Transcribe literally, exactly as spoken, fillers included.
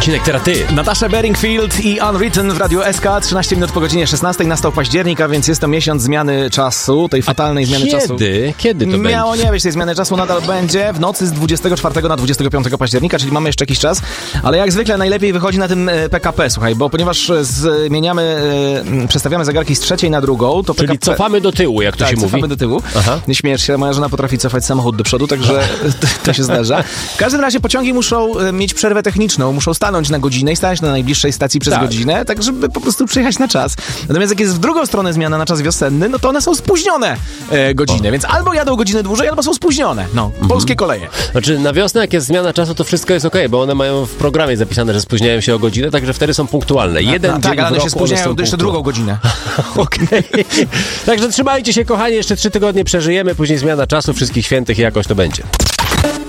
Odcinek teraz ty. Natasza Bedingfield i Unwritten w Radiu S K. trzynaście minut po godzinie szesnastej. Nastał październik, a więc jest to miesiąc zmiany czasu, tej fatalnej zmiany Kiedy? czasu. Kiedy? Kiedy to Miało będzie? nie być tej zmiany czasu, nadal będzie w nocy z dwudziestego czwartego na dwudziestego piątego października, czyli mamy jeszcze jakiś czas, ale jak zwykle najlepiej wychodzi na tym P K P, słuchaj, bo ponieważ zmieniamy, przestawiamy zegarki z trzeciej na drugą, to Czyli P K P... cofamy do tyłu, jak to tak, się mówi. cofamy do tyłu. Aha. Nie śmiesz się, moja żona potrafi cofać samochód do przodu, także to się zdarza. W każdym razie pociągi muszą mieć przerwę techniczną, muszą stanąć na godzinę i stać na najbliższej stacji przez tak. godzinę, tak żeby po prostu przyjechać na czas. Natomiast jak jest w drugą stronę zmiana na czas wiosenny, no to one są spóźnione e, godziny, o. Więc albo jadą godzinę dłużej, albo są spóźnione. No, mhm. Polskie koleje. Znaczy na wiosnę, jak jest zmiana czasu, to wszystko jest okej, okay, bo one mają w programie zapisane, że spóźniają się o godzinę, także wtedy są punktualne. Jeden no, dzień tak, ale w roku się spóźniają jeszcze drugą godzinę. Okej. Okay. Także trzymajcie się, kochani, jeszcze trzy tygodnie przeżyjemy, później zmiana czasu, wszystkich świętych i jakoś to będzie.